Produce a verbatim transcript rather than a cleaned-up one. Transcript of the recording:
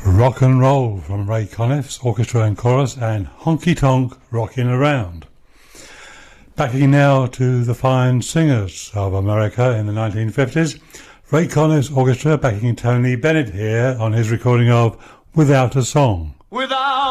Rock and Roll from Ray Conniff's Orchestra and Chorus and Honky Tonk Rockin' Around. Backing now to the fine singers of America in the nineteen fifties, Ray Conniff's Orchestra backing Tony Bennett here on his recording of Without a Song. Without